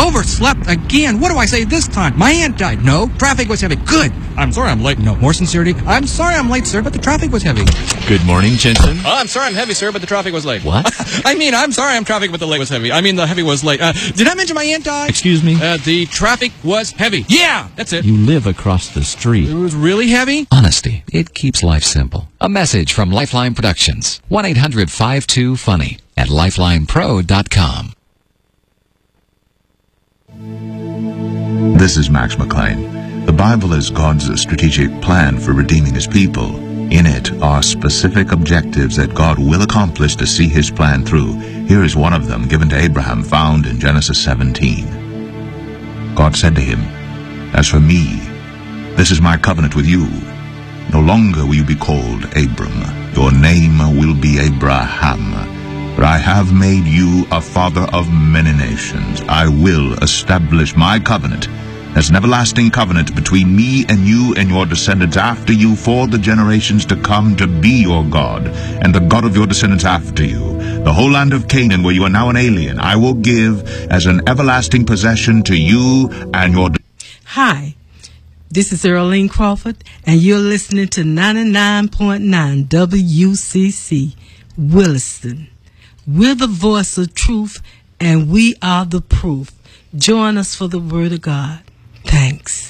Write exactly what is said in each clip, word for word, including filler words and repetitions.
Overslept again. What do I say this time? My aunt died. No. Traffic was heavy. Good. I'm sorry I'm late. No. More sincerity. I'm sorry I'm late, sir, but the traffic was heavy. Good morning, Jensen. Oh, I'm sorry I'm heavy, sir, but the traffic was late. What? I mean, I'm sorry I'm traffic, but the late was heavy. I mean, the heavy was late. Uh, did I mention my aunt died? Excuse me? Uh, the traffic was heavy. Yeah, that's it. You live across the street. It was really heavy? Honesty. It keeps life simple. A message from Lifeline Productions. one eight hundred five two funny at lifeline pro dot com. This is Max McLean. The Bible is God's strategic plan for redeeming His people. In it are specific objectives that God will accomplish to see His plan through. Here is one of them given to Abraham, found in Genesis seventeen. God said to him, "As for me, this is my covenant with you. No longer will you be called Abram. Your name will be Abraham. For I have made you a father of many nations. I will establish my covenant as an everlasting covenant between me and you and your descendants after you for the generations to come, to be your God and the God of your descendants after you. The whole land of Canaan, where you are now an alien, I will give as an everlasting possession to you and your..." Hi, this is Earlene Crawford, and you're listening to ninety-nine point nine W C C, Williston. We're the voice of truth, and we are the proof. Join us for the Word of God. Thanks.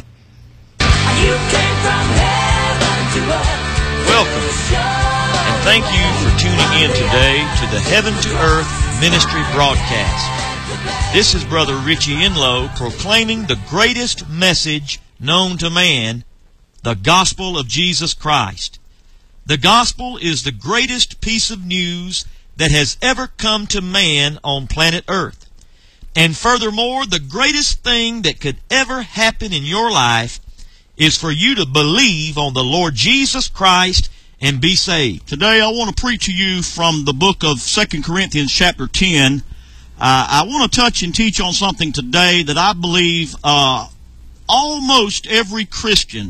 You came from heaven to earth. Welcome, and thank you for tuning in today to the Heaven to Earth Ministry broadcast. This is Brother Richie Enlow proclaiming the greatest message known to man, the gospel of Jesus Christ. The gospel is the greatest piece of news that has ever come to man on planet Earth. And furthermore, the greatest thing that could ever happen in your life is for you to believe on the Lord Jesus Christ and be saved. Today I want to preach to you from the book of Second Corinthians chapter ten. Uh, I want to touch and teach on something today that I believe uh, almost every Christian,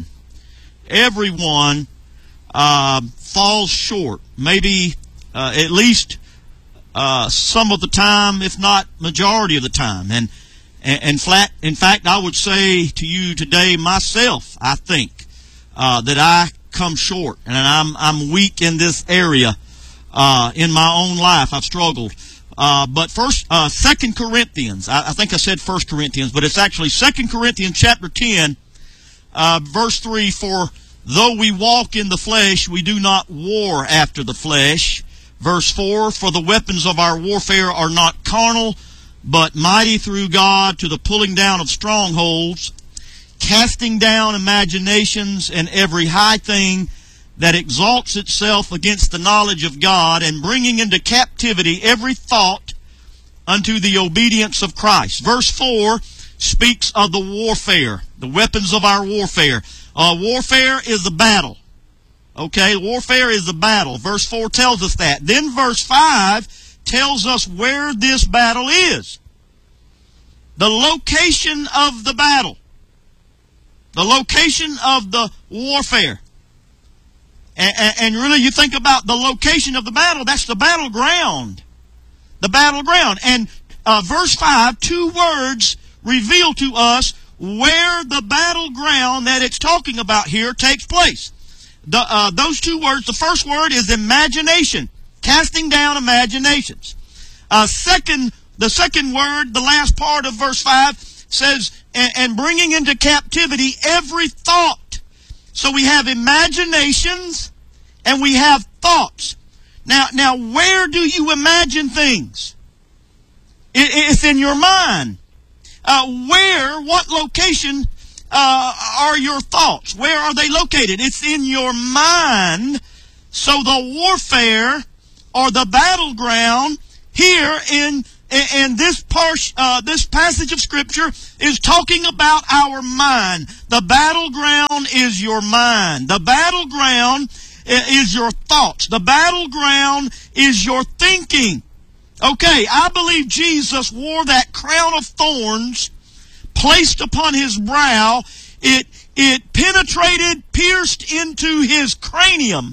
everyone, uh, falls short. Maybe uh, at least Uh, some of the time, if not majority of the time. And, and, and flat, in fact, I would say to you today, myself, I think, uh, that I come short. And I'm, I'm weak in this area, uh, in my own life. I've struggled. Uh, but first, uh, Second Corinthians, I, I think I said First Corinthians, but it's actually Second Corinthians chapter ten, uh, verse three, "For though we walk in the flesh, we do not war after the flesh." Verse four, "For the weapons of our warfare are not carnal, but mighty through God to the pulling down of strongholds, casting down imaginations and every high thing that exalts itself against the knowledge of God, and bringing into captivity every thought unto the obedience of Christ." Verse four speaks of the warfare, the weapons of our warfare. Uh, warfare is a battle. Okay, warfare is a battle. Verse four tells us that. Then verse five tells us where this battle is. The location of the battle. The location of the warfare. And, and, and really, you think about the location of the battle, that's the battleground. The battleground. And uh, verse five, two words reveal to us where the battleground that it's talking about here takes place. The, uh, those two words, the first word is imagination, casting down imaginations. Uh, second, the second word, the last part of verse five, says, and, and bringing into captivity every thought. So we have imaginations and we have thoughts. Now, now, where do you imagine things? It, it's in your mind. Uh, where, what location Uh, are your thoughts? Where are they located? It's in your mind. So the warfare or the battleground here in in this part, uh, this passage of Scripture is talking about our mind. The battleground is your mind. The battleground is your thoughts. The battleground is your thinking. Okay, I believe Jesus wore that crown of thorns placed upon his brow. It, it penetrated, pierced into his cranium,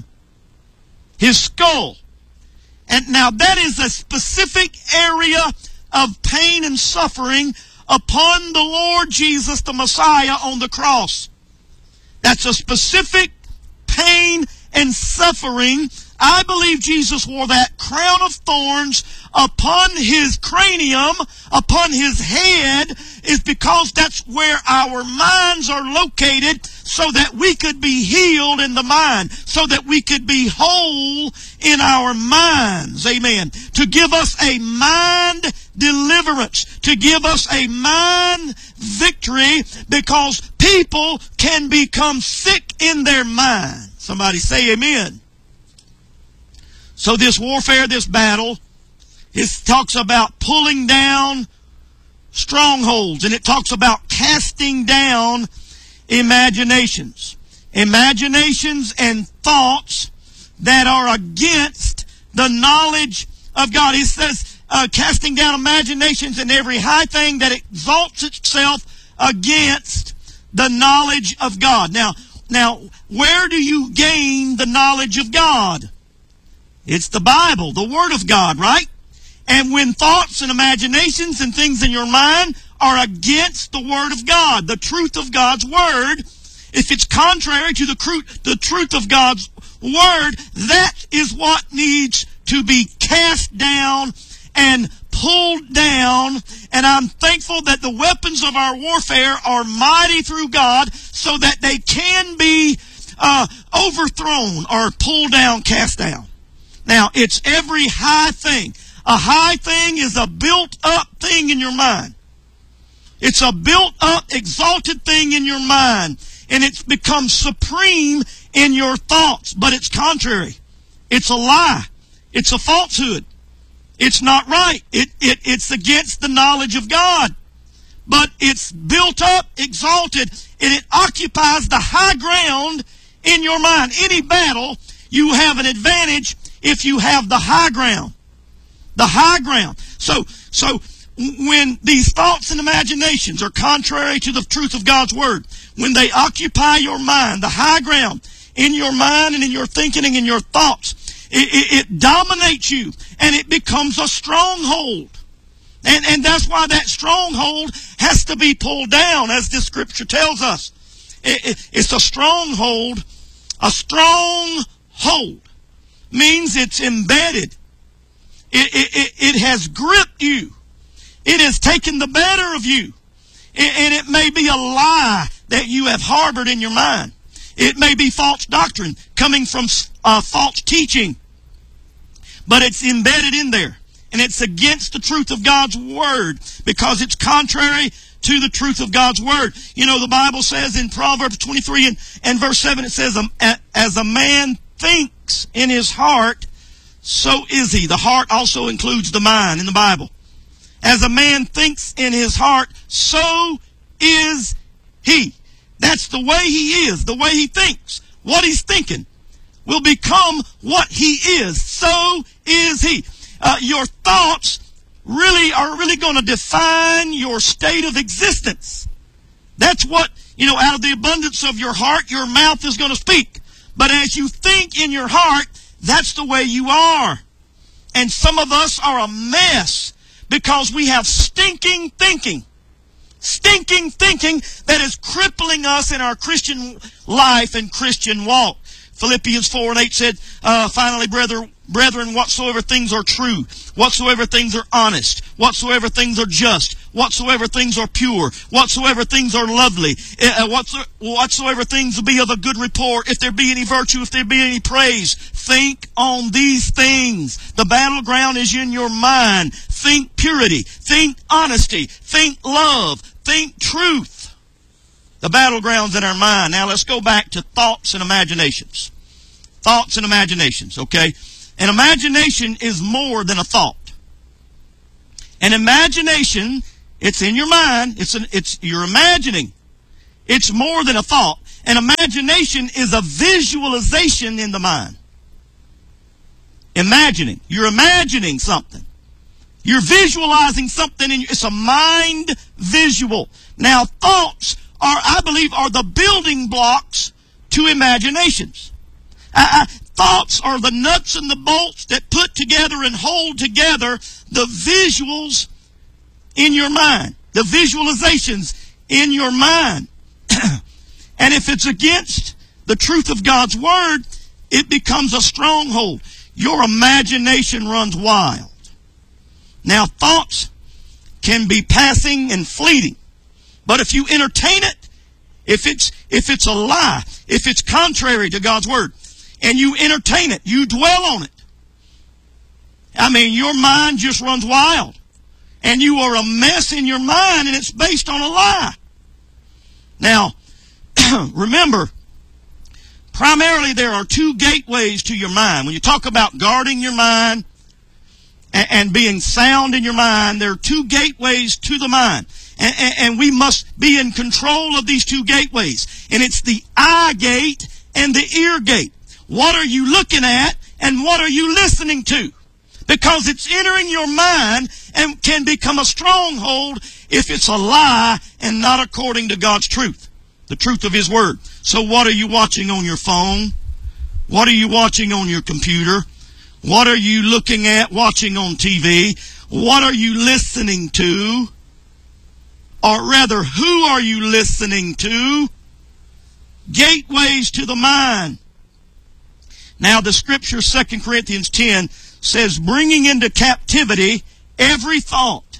his skull. And now that is a specific area of pain and suffering upon the Lord Jesus, the Messiah, on the cross. That's a specific pain and suffering. I believe Jesus wore that crown of thorns upon his cranium, upon his head, is because that's where our minds are located, so that we could be healed in the mind, so that we could be whole in our minds. Amen. To give us a mind deliverance, to give us a mind victory, because people can become sick in their mind. Somebody say amen. So this warfare, this battle, it talks about pulling down strongholds, and it talks about casting down imaginations. Imaginations and thoughts that are against the knowledge of God. It says, uh, casting down imaginations and every high thing that exalts itself against the knowledge of God. Now, now, where do you gain the knowledge of God? It's the Bible, the Word of God, right? And when thoughts and imaginations and things in your mind are against the Word of God, the truth of God's Word, if it's contrary to the, cru- the truth of God's Word, that is what needs to be cast down and pulled down. And I'm thankful that the weapons of our warfare are mighty through God, so that they can be uh, overthrown or pulled down, cast down. Now, it's every high thing. A high thing is a built-up thing in your mind. It's a built-up, exalted thing in your mind. And it's become supreme in your thoughts. But it's contrary. It's a lie. It's a falsehood. It's not right. It, it, it's against the knowledge of God. But it's built up, exalted, and it occupies the high ground in your mind. Any battle, you have an advantage if you have the high ground. The high ground. So, so when these thoughts and imaginations are contrary to the truth of God's Word, when they occupy your mind, the high ground in your mind and in your thinking and in your thoughts, it, it, it dominates you, and it becomes a stronghold. And, and that's why that stronghold has to be pulled down, as this scripture tells us. It, it, it's a stronghold. A stronghold means it's embedded. It, it, it, it has gripped you. It has taken the better of you. It, and it may be a lie that you have harbored in your mind. It may be false doctrine coming from uh, false teaching. But it's embedded in there. And it's against the truth of God's Word, because it's contrary to the truth of God's Word. You know, the Bible says in Proverbs twenty-three and, and verse seven, it says, as a man thinks in his heart, so is he. The heart also includes the mind in the Bible. As a man thinks in his heart, so is he. That's the way he is, the way he thinks. What he's thinking will become what he is. So is he. Uh, your thoughts really are really going to define your state of existence. That's what, you know, out of the abundance of your heart, your mouth is going to speak. But as you think in your heart, that's the way you are. And some of us are a mess because we have stinking thinking. Stinking thinking that is crippling us in our Christian life and Christian walk. Philippians four and eight said, uh, finally, brethren, brethren, whatsoever things are true, whatsoever things are honest, whatsoever things are just, whatsoever things are pure, whatsoever things are lovely, uh, whatsoever, whatsoever things be of a good report, if there be any virtue, if there be any praise, think on these things. The battleground is in your mind. Think purity, think honesty, think love, think truth. The battleground's in our mind. Now let's go back to thoughts and imaginations. Thoughts and imaginations, okay? An imagination is more than a thought. An imagination, it's in your mind. It's an, it's you're imagining. It's more than a thought. An imagination is a visualization in the mind. Imagining. You're imagining something. You're visualizing something. In, it's a mind visual. Now, thoughts are, I believe, are the building blocks to imaginations. Uh, uh, thoughts are the nuts and the bolts that put together and hold together the visuals in your mind. the visualizations in your mind. And if it's against the truth of God's Word, it becomes a stronghold. Your imagination runs wild. Now, thoughts can be passing and fleeting. But if you entertain it, if it's if it's a lie, if it's contrary to God's Word, and you entertain it, you dwell on it, I mean, your mind just runs wild. And you are a mess in your mind, and it's based on a lie. Now, remember, primarily there are two gateways to your mind. When you talk about guarding your mind and, and being sound in your mind, there are two gateways to the mind. And, and, and we must be in control of these two gateways. And it's the eye gate and the ear gate. What are you looking at, and what are you listening to? Because it's entering your mind and can become a stronghold if it's a lie and not according to God's truth, the truth of His Word. So what are you watching on your phone? What are you watching on your computer? What are you looking at, watching on T V? What are you listening to? Or rather, who are you listening to? Gateways to the mind. Now the scripture, Second Corinthians ten, says, bringing into captivity every thought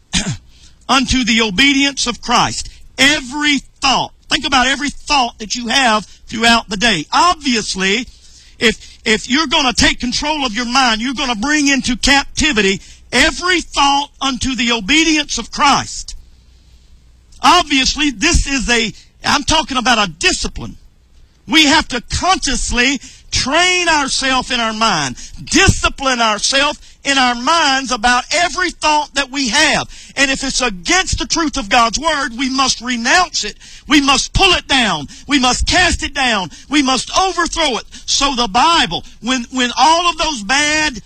unto the obedience of Christ. Every thought. Think about every thought that you have throughout the day. Obviously, if, if you're going to take control of your mind, you're going to bring into captivity every thought unto the obedience of Christ. Obviously, this is a, I'm talking about a discipline. We have to consciously train ourselves in our mind, discipline ourselves in our minds about every thought that we have. And if it's against the truth of God's Word, we must renounce it. We must pull it down. We must cast it down. We must overthrow it. So the Bible, when, when all of those bad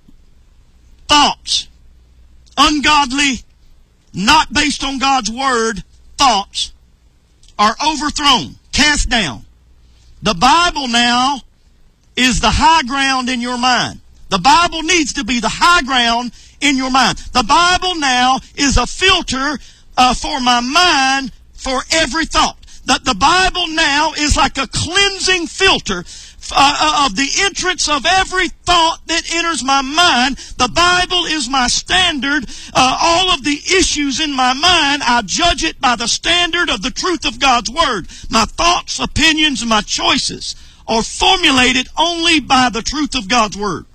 thoughts, ungodly, not based on God's Word thoughts, are overthrown, cast down, the Bible now is the high ground in your mind. The Bible needs to be the high ground in your mind. The Bible now is a filter uh, for my mind for every thought. The, the Bible now is like a cleansing filter uh, of the entrance of every thought that enters my mind. The Bible is my standard. Uh, all of the issues in my mind, I judge it by the standard of the truth of God's Word. My thoughts, opinions, and my choices are formulated only by the truth of God's Word.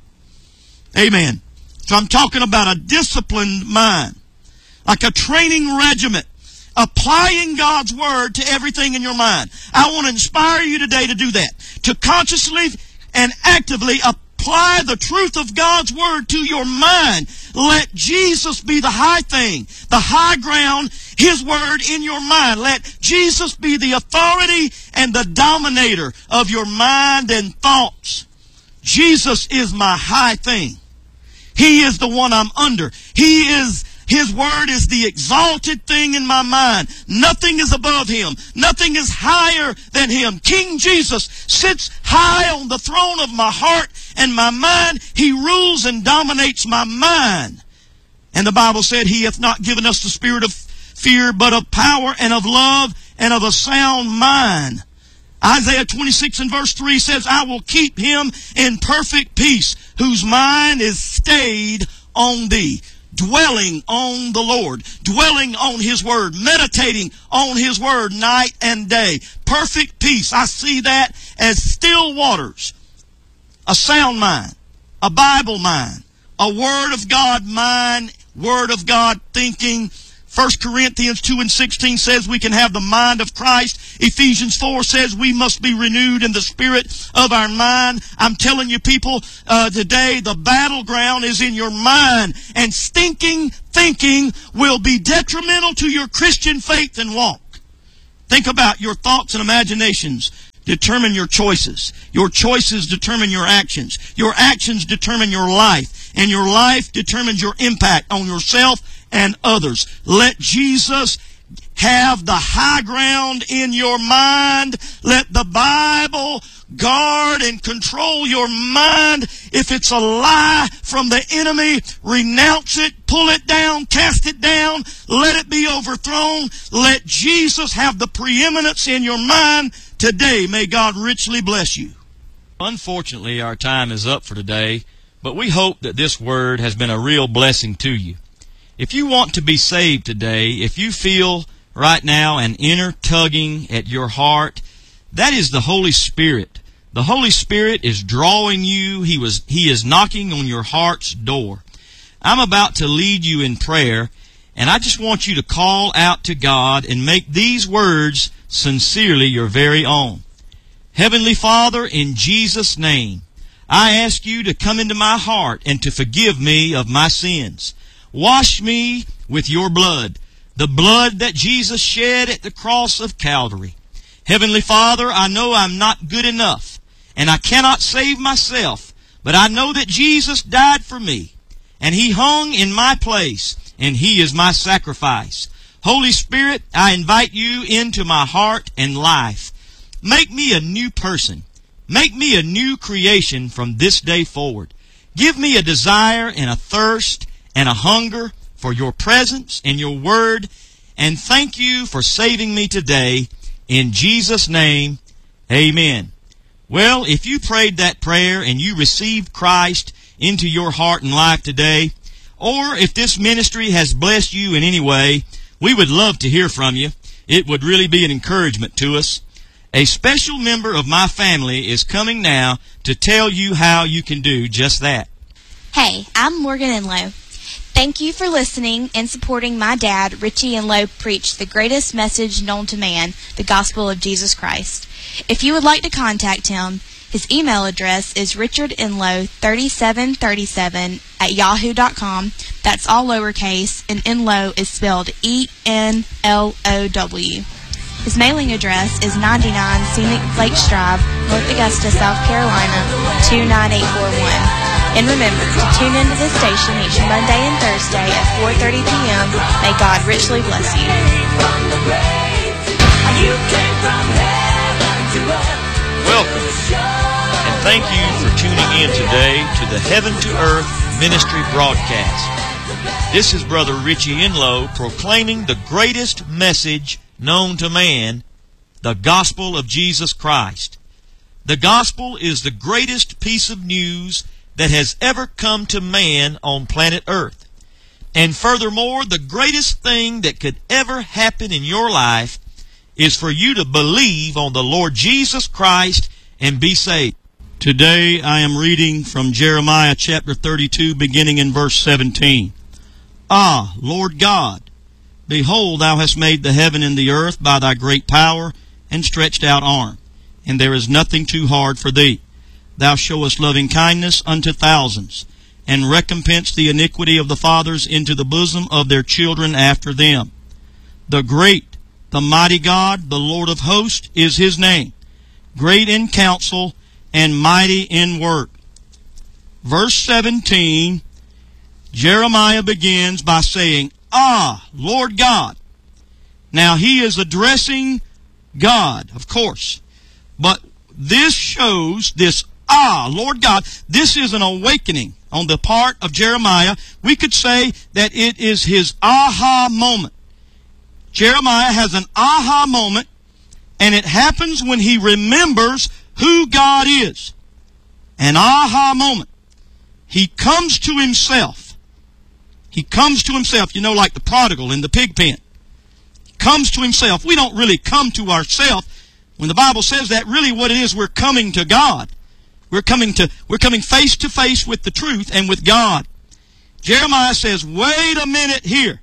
Amen. So I'm talking about a disciplined mind, like a training regiment, applying God's Word to everything in your mind. I want to inspire you today to do that, to consciously and actively apply the truth of God's Word to your mind. Let Jesus be the high thing, the high ground, His Word in your mind. Let Jesus be the authority and the dominator of your mind and thoughts. Jesus is my high thing. He is the one I'm under. He is, His Word is the exalted thing in my mind. Nothing is above Him. Nothing is higher than Him. King Jesus sits high on the throne of my heart and my mind. He rules and dominates my mind. And the Bible said, He hath not given us the spirit of fear, but of power and of love and of a sound mind. Isaiah twenty-six and verse three says, I will keep him in perfect peace, whose mind is stayed on thee. Dwelling on the Lord, dwelling on His Word, meditating on His Word night and day. Perfect peace. I see that as still waters. A sound mind, a Bible mind, a Word of God mind, Word of God thinking. First Corinthians two and sixteen says we can have the mind of Christ. Ephesians four says we must be renewed in the spirit of our mind. I'm telling you people, uh, today the battleground is in your mind. And stinking thinking will be detrimental to your Christian faith and walk. Think about your thoughts and imaginations. Determine your choices. Your choices determine your actions. Your actions determine your life. And your life determines your impact on yourself and others. Let Jesus have the high ground in your mind. Let the Bible guard and control your mind. If it's a lie from the enemy, renounce it, pull it down, cast it down, let it be overthrown. Let Jesus have the preeminence in your mind today. May God richly bless you. Unfortunately, our time is up for today, but we hope that this word has been a real blessing to you. If you want to be saved today, if you feel right now an inner tugging at your heart, that is the Holy Spirit. The Holy Spirit is drawing you. He was, He is knocking on your heart's door. I'm about to lead you in prayer, and I just want you to call out to God and make these words sincerely your very own. Heavenly Father, in Jesus' name, I ask you to come into my heart and to forgive me of my sins. Wash me with your blood, the blood that Jesus shed at the cross of Calvary. Heavenly Father, I know I'm not good enough, and I cannot save myself, but I know that Jesus died for me, and He hung in my place, and He is my sacrifice. Holy Spirit, I invite you into my heart and life. Make me a new person. Make me a new creation from this day forward. Give me a desire and a thirst and a hunger for your presence and your word, and thank you for saving me today. In Jesus' name, amen. Well, if you prayed that prayer and you received Christ into your heart and life today, or if this ministry has blessed you in any way, we would love to hear from you. It would really be an encouragement to us. A special member of my family is coming now to tell you how you can do just that. Hey, I'm Morgan Enlow. Thank you for listening and supporting my dad, Richie Enlow, preach the greatest message known to man, the gospel of Jesus Christ. If you would like to contact him, his email address is richardenlow thirty-seven thirty-seven at yahoo dot com. That's all lowercase, and Enlow is spelled E N L O W. His mailing address is ninety-nine Scenic Lakes Drive, North Augusta, South Carolina, two nine eight four one. And remember to tune into this station each Monday and Thursday at four thirty p.m. May God richly bless you. Welcome, and thank you for tuning in today to the Heaven to Earth Ministry broadcast. This is Brother Richie Enlow proclaiming the greatest message known to man, the gospel of Jesus Christ. The gospel is the greatest piece of news that has ever come to man on planet Earth. And furthermore, the greatest thing that could ever happen in your life is for you to believe on the Lord Jesus Christ and be saved. Today I am reading from Jeremiah chapter thirty-two, beginning in verse seventeen. Ah, Lord God, behold, thou hast made the heaven and the earth by thy great power and stretched out arm, and there is nothing too hard for thee. Thou showest loving kindness unto thousands, and recompense the iniquity of the fathers into the bosom of their children after them. The great, the mighty God, the Lord of hosts, is His name, great in counsel and mighty in work. Verse seventeen, Jeremiah begins by saying, Ah, Lord God. Now he is addressing God, of course, but this shows this Ah, Lord God, this is an awakening on the part of Jeremiah. We could say that it is his aha moment. Jeremiah has an aha moment, and it happens when he remembers who God is. An aha moment. He comes to himself. He comes to himself, you know, like the prodigal in the pig pen. He comes to himself. We don't really come to ourselves. When the Bible says that, really what it is, we're coming to God. We're coming to, we're coming face to face with the truth and with God. Jeremiah says, wait a minute here.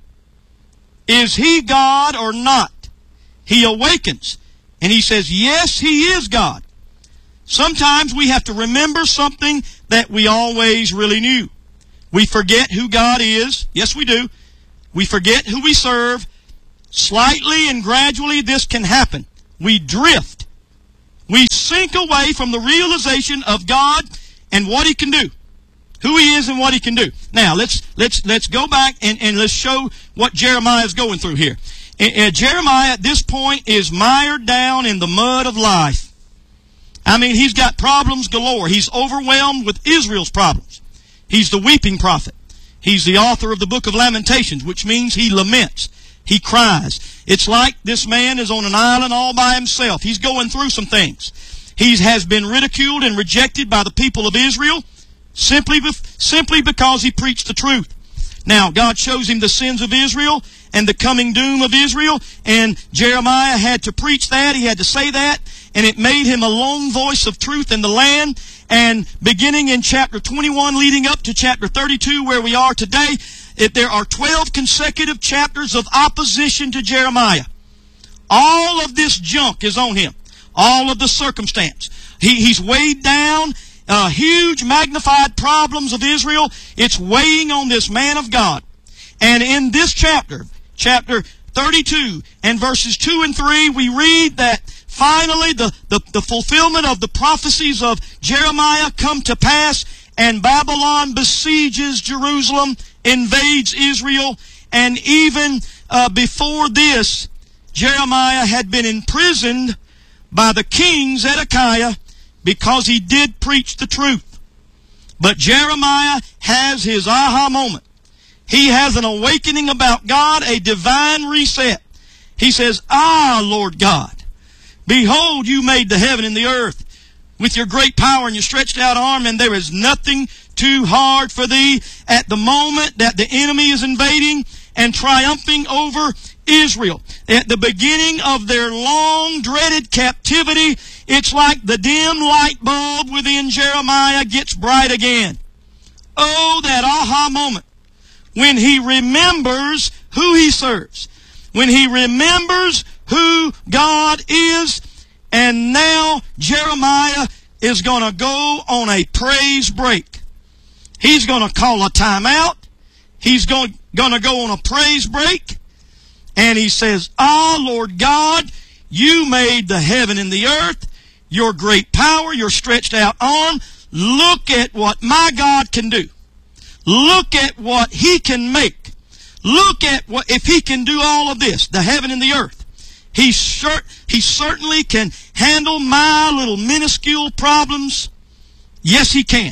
Is He God or not? He awakens and he says, yes, He is God. Sometimes we have to remember something that we always really knew. We forget who God is. Yes, we do. We forget who we serve. Slightly and gradually this can happen. We drift. We sink away from the realization of God and what He can do. Who He is and what He can do. Now, let's let's let's go back and, and let's show what Jeremiah is going through here. And, and Jeremiah at this point is mired down in the mud of life. I mean, he's got problems galore. He's overwhelmed with Israel's problems. He's the weeping prophet. He's the author of the book of Lamentations, which means he laments. he cries. It's like this man is on an island all by himself. He's going through some things. He has been ridiculed and rejected by the people of Israel simply, simply because he preached the truth. Now, God shows him the sins of Israel and the coming doom of Israel, and Jeremiah had to preach that. He had to say that, and it made him a lone voice of truth in the land. And beginning in chapter twenty-one, leading up to chapter thirty-two, where we are today, it, there are twelve consecutive chapters of opposition to Jeremiah. All of this junk is on him. All of the circumstance. He, he's weighed down. Uh, huge magnified problems of Israel. It's weighing on this man of God. And in this chapter, chapter thirty-two and verses two and three, we read that finally the, the, the fulfillment of the prophecies of Jeremiah come to pass, and Babylon besieges Jerusalem, invades Israel, and even uh, before this, Jeremiah had been imprisoned by the king Zedekiah because he did preach the truth. But Jeremiah has his aha moment. He has an awakening about God, a divine reset. He says, "Ah, Lord God, behold, you made the heaven and the earth with your great power and your stretched out arm, and there is nothing too hard for thee." At the moment that the enemy is invading and triumphing over Israel, at the beginning of their long dreaded captivity, it's like the dim light bulb within Jeremiah gets bright again. Oh, that aha moment when he remembers who he serves, when he remembers who God is. And now Jeremiah is going to go on a praise break. He's going to call a timeout. He's going, going to go on a praise break. And he says, "Ah, Lord God, you made the heaven and the earth, your great power, your stretched out arm. Look at what my God can do. Look at what he can make. Look at what, if he can do all of this, the heaven and the earth. He, cer- he certainly can handle my little minuscule problems. Yes, he can.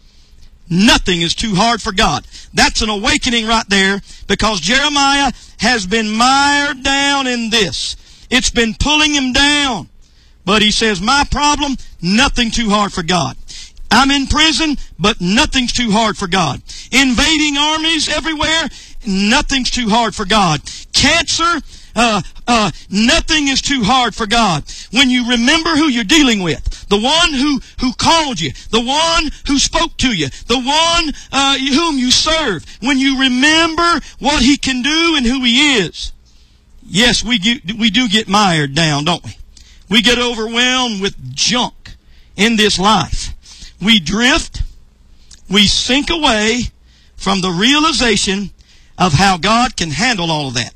Nothing is too hard for God." That's an awakening right there, because Jeremiah has been mired down in this. It's been pulling him down. But he says, my problem, nothing too hard for God. I'm in prison, but nothing's too hard for God. Invading armies everywhere, nothing's too hard for God. Cancer, uh, uh, nothing is too hard for God. When you remember who you're dealing with, the one who, who called you, the one who spoke to you, the one uh, whom you serve, when you remember what he can do and who he is, yes, we get, we do get mired down, don't we? We get overwhelmed with junk in this life. We drift. We sink away from the realization of how God can handle all of that.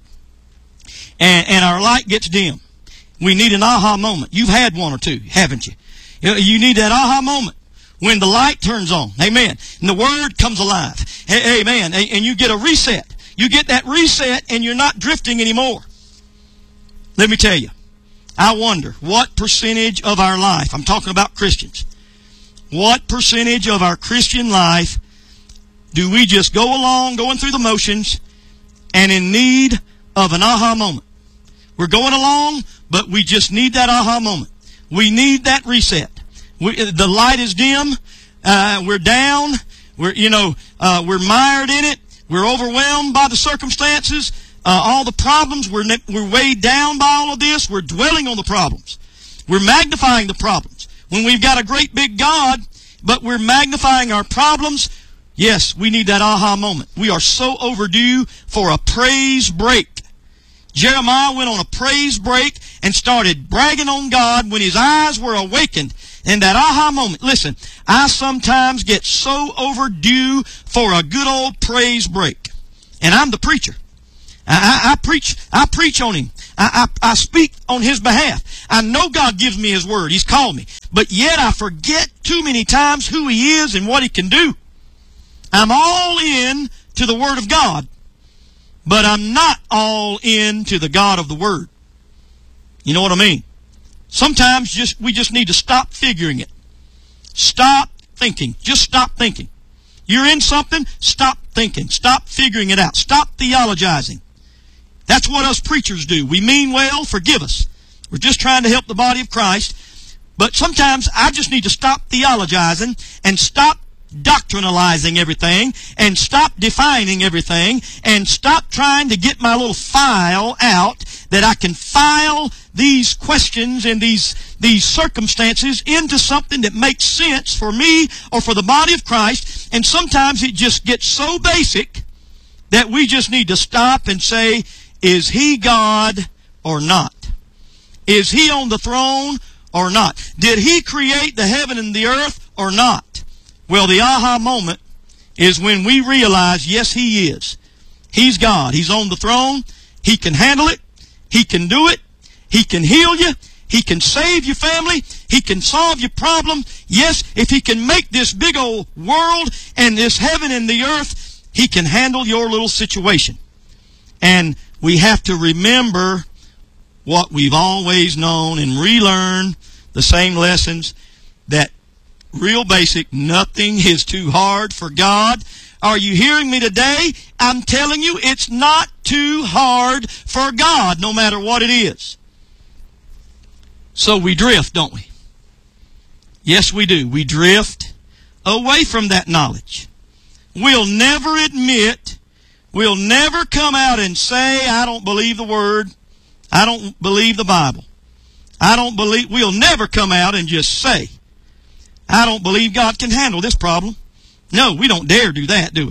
And, and our light gets dim. We need an aha moment. You've had one or two, haven't you? You need that aha moment when the light turns on. Amen. And the Word comes alive. Amen. And you get a reset. You get that reset and you're not drifting anymore. Let me tell you, I wonder what percentage of our life, I'm talking about Christians, what percentage of our Christian life do we just go along, going through the motions, and in need of an aha moment? We're going along, but we just need that aha moment. We need that reset. We, the light is dim. Uh, we're down. We're, you know, uh, we're mired in it. We're overwhelmed by the circumstances. Uh, all the problems, we're, we're weighed down by all of this. We're dwelling on the problems. We're magnifying the problems. When we've got a great big God, but we're magnifying our problems, yes, we need that aha moment. We are so overdue for a praise break. Jeremiah went on a praise break and started bragging on God when his eyes were awakened in that aha moment. Listen, I sometimes get so overdue for a good old praise break. And I'm the preacher. I, I, I preach I preach on him. I, I, I speak on his behalf. I know God gives me his word. He's called me. But yet I forget too many times who he is and what he can do. I'm all in to the word of God, but I'm not all in to the God of the word. You know what I mean? Sometimes just we just need to stop figuring it. Stop thinking. Just stop thinking. You're in something, stop thinking. Stop figuring it out. Stop theologizing. That's what us preachers do. We mean well, forgive us. We're just trying to help the body of Christ. But sometimes I just need to stop theologizing and stop doctrinalizing everything and stop defining everything and stop trying to get my little file out that I can file these questions and these these circumstances into something that makes sense for me or for the body of Christ. And sometimes it just gets so basic that we just need to stop and say, is He God or not? Is He on the throne or not? Did He create the heaven and the earth or not? Well, the aha moment is when we realize, yes, He is. He's God. He's on the throne. He can handle it. He can do it. He can heal you. He can save your family. He can solve your problem. Yes, if He can make this big old world and this heaven and the earth, He can handle your little situation. And we have to remember what we've always known and relearn the same lessons, that real basic, nothing is too hard for God. Are you hearing me today? I'm telling you, it's not too hard for God, no matter what it is. So we drift, don't we? Yes, we do. We drift away from that knowledge. We'll never admit, we'll never come out and say, I don't believe the Word. I don't believe the Bible. I don't believe, we'll never come out and just say, I don't believe God can handle this problem. No, we don't dare do that, do we?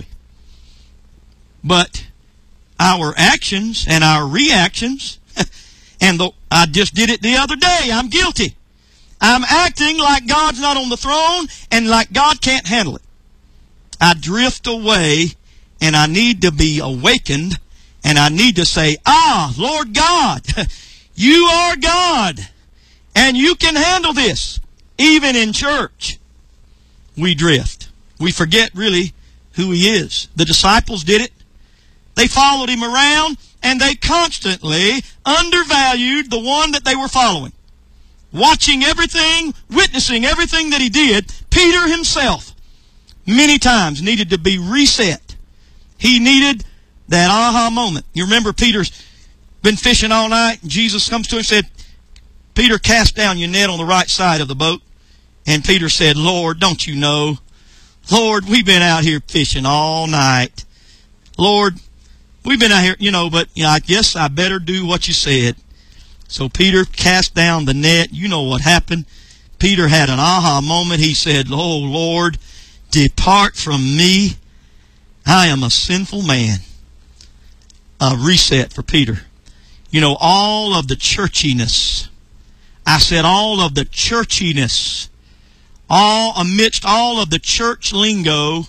But our actions and our reactions, and the, I just did it the other day, I'm guilty. I'm acting like God's not on the throne and like God can't handle it. I drift away, and I need to be awakened, and I need to say, ah, Lord God, You are God, and You can handle this. Even in church, we drift. We forget really who He is. The disciples did it. They followed Him around, and they constantly undervalued the one that they were following. Watching everything, witnessing everything that He did, Peter himself many times needed to be reset. He needed that aha moment. You remember Peter's been fishing all night, and Jesus comes to him and said, Peter, cast down your net on the right side of the boat. And Peter said, Lord, don't you know? Lord, we've been out here fishing all night. Lord, we've been out here, you know, but you know, I guess I better do what You said. So Peter cast down the net. You know what happened. Peter had an aha moment. He said, oh, Lord, depart from me. I am a sinful man. A reset for Peter. You know, all of the churchiness. I said all of the churchiness. All amidst all of the church lingo,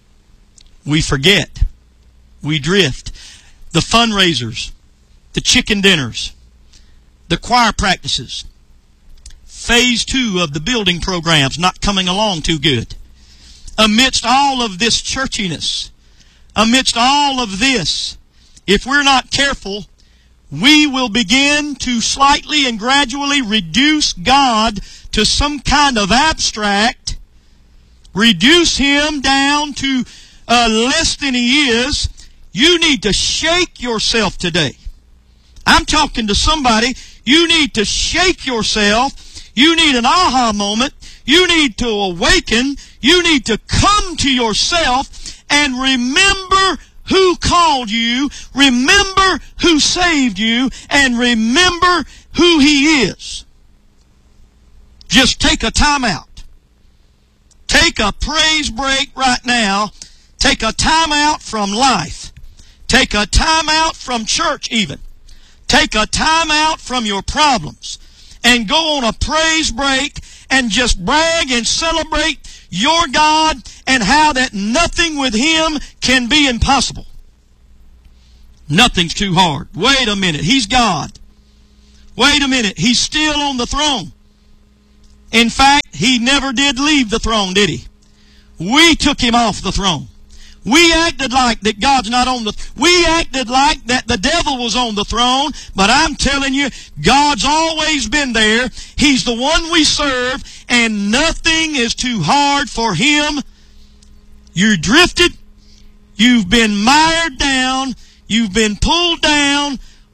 we forget. We drift. The fundraisers, the chicken dinners, the choir practices, phase two of the building programs not coming along too good. Amidst all of this churchiness, amidst all of this, if we're not careful, we will begin to slightly and gradually reduce God to some kind of abstract, reduce Him down to uh, less than He is. You need to shake yourself today. I'm talking to somebody. You need to shake yourself. You need an aha moment. You need to awaken. You need to come to yourself and remember who called you, remember who saved you, and remember who He is. Just take a time out. Take a praise break right now. Take a time out from life. Take a time out from church even. Take a time out from your problems. And go on a praise break and just brag and celebrate your God and how that nothing with Him can be impossible. Nothing's too hard. Wait a minute. He's God. Wait a minute. He's still on the throne. In fact, He never did leave the throne, did He? We took Him off the throne. We acted like that God's not on the... We acted like that the devil was on the throne, but I'm telling you, God's always been there. He's the one we serve, and nothing is too hard for Him. You drifted. You've been mired down. You've been pulled down.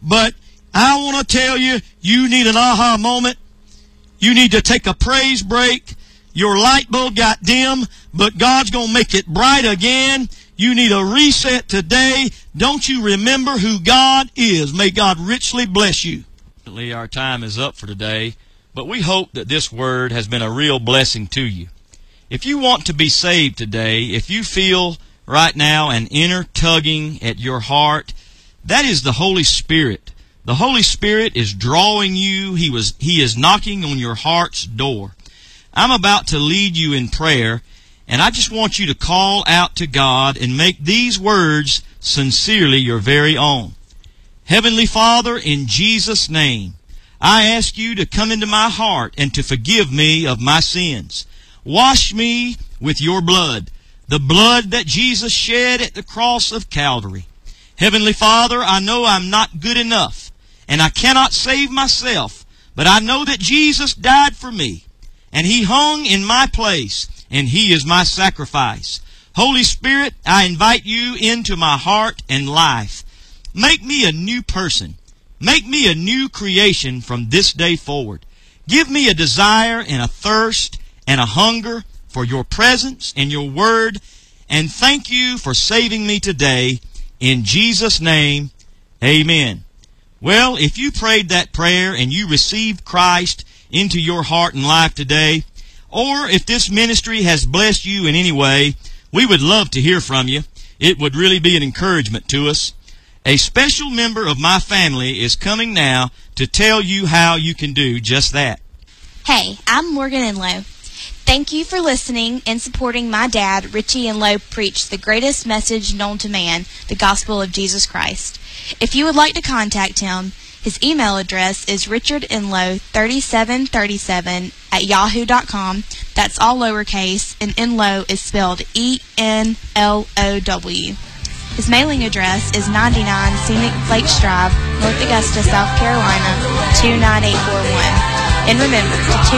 But I want to tell you, you need an aha moment. You need to take a praise break. Your light bulb got dim, but God's going to make it bright again. You need a reset today. Don't you remember who God is? May God richly bless you. Our time is up for today, but we hope that this word has been a real blessing to you. If you want to be saved today, if you feel right now an inner tugging at your heart, that is the Holy Spirit. The Holy Spirit is drawing you. He was, He is knocking on your heart's door. I'm about to lead you in prayer, and I just want you to call out to God and make these words sincerely your very own. Heavenly Father, in Jesus' name, I ask you to come into my heart and to forgive me of my sins. Wash me with your blood, the blood that Jesus shed at the cross of Calvary. Heavenly Father, I know I'm not good enough, and I cannot save myself, but I know that Jesus died for me, and He hung in my place, and He is my sacrifice. Holy Spirit, I invite you into my heart and life. Make me a new person. Make me a new creation from this day forward. Give me a desire and a thirst and a hunger for your presence and your word, and thank you for saving me today. In Jesus' name, amen. Well, if you prayed that prayer and you received Christ into your heart and life today, or if this ministry has blessed you in any way, we would love to hear from you. It would really be an encouragement to us. A special member of my family is coming now to tell you how you can do just that. Hey, I'm Morgan Enlow. Thank you for listening and supporting my dad, Richie Enlow, preach the greatest message known to man, the gospel of Jesus Christ. If you would like to contact him, his email address is richardenlow thirty-seven thirty-seven at yahoo dot com. That's all lowercase, and Enlow is spelled E N L O W. His mailing address is ninety-nine Scenic Lakes Drive, North Augusta, South Carolina, two nine eight four one. And remember to tune